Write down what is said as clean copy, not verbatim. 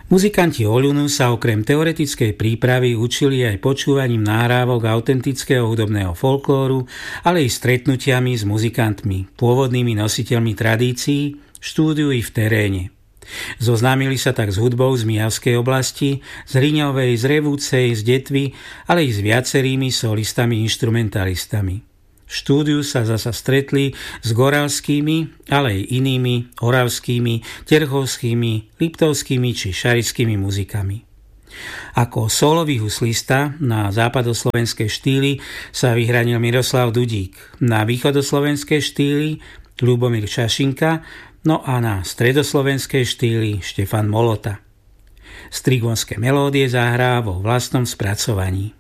Muzikanti Oľunu sa okrem teoretickej prípravy učili aj počúvaním nahrávok autentického hudobného folklóru, ale i stretnutiami s muzikantmi, pôvodnými nositeľmi tradícií, štúdiu i v teréne. Zoznámili sa tak s hudbou z Mijavskej oblasti, z Hriňovej, z Revúcej, z Detvy, ale i s viacerými solistami, inštrumentalistami. V štúdiu sa zasa stretli s goralskými, ale aj inými oravskými, terchovskými, liptovskými či šarišskými muzikami. Ako sólový huslista na západoslovenské štýly sa vyhranil Miroslav Dudík, na východoslovenské štýly Ľubomír Čašinka, no a na stredoslovenské štýly Štefan Molota. Strigonské melódie zahrá vo vlastnom spracovaní.